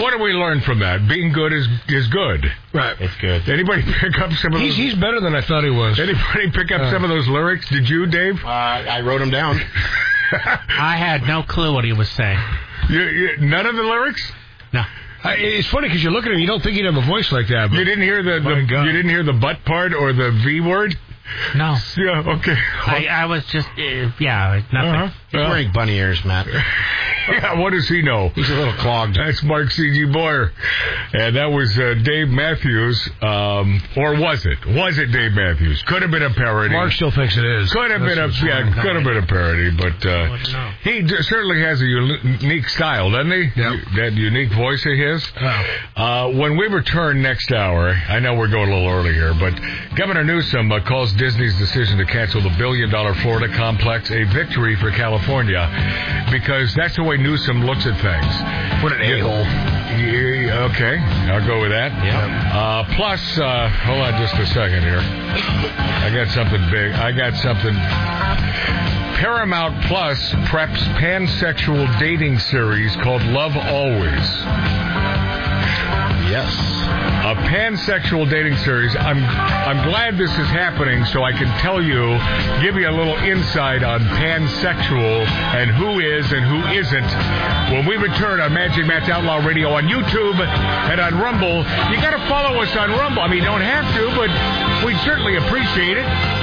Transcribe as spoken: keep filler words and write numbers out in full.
what do we learn from that? Being good is is good. Right. It's good. Anybody pick up some of those? He's, he's better than I thought he was. Anybody pick up uh, some of those lyrics? Did you, Dave? Uh, I wrote them down. I had no clue what he was saying. You, you, none of the lyrics? No. Uh, it's funny because you look at him, you don't think he'd have a voice like that. But you didn't hear the, the you didn't hear the butt part or the V word? No. Yeah. Okay. I, I was just uh, yeah nothing. Uh-huh. He's wearing bunny ears, Matt. Yeah. What does he know? He's a little clogged. That's Mark C G Boyer, and that was uh, Dave Matthews, um, or was it? Was it Dave Matthews? Could have been a parody. Mark still thinks it is. Could have That's been a yeah. Could have been a parody, but uh, he d- certainly has a unique style, doesn't he? Yep. That unique voice of his. Oh. Uh, when we return next hour, I know we're going a little early here, but Governor Newsom uh, calls Disney's decision to cancel the billion-dollar Florida complex a victory for California, because that's the way Newsom looks at things. What an a-hole. Yeah, okay, I'll go with that. Yeah. Uh, plus, uh, hold on just a second here. I got something big. I got something. Paramount Plus preps pansexual dating series called Love Always. Yes. A pansexual dating series. I'm I'm glad this is happening so I can tell you, give you a little insight on pansexual and who is and who isn't. When we return on Magic Matt's Outlaw Radio on YouTube and on Rumble, you got to follow us on Rumble. I mean, you don't have to, but we'd certainly appreciate it.